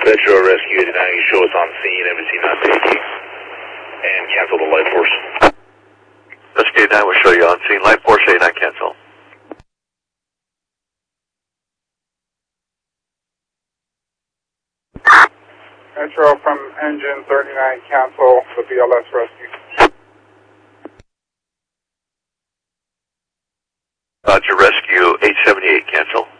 Metro Rescue 89, you show us on scene, MVC not taking, and cancel the light force. Rescue 89 will show you on scene, light force 89 cancel. Metro from engine 39 cancel the BLS rescue. Roger, rescue 878 cancel.